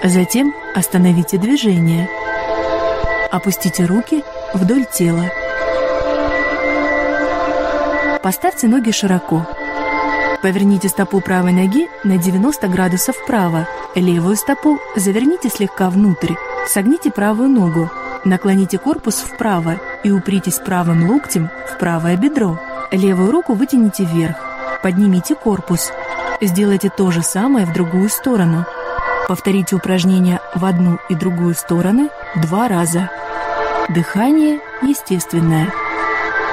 Затем остановите движение. Опустите руки вдоль тела. Поставьте ноги широко. Поверните стопу правой ноги на 90 градусов вправо. Левую стопу заверните слегка внутрь. Согните правую ногу. Наклоните корпус вправо и упритесь правым локтем в правое бедро. Левую руку вытяните вверх. Поднимите корпус. Сделайте то же самое в другую сторону. Повторите упражнение в одну и другую стороны 2 раза. Дыхание естественное.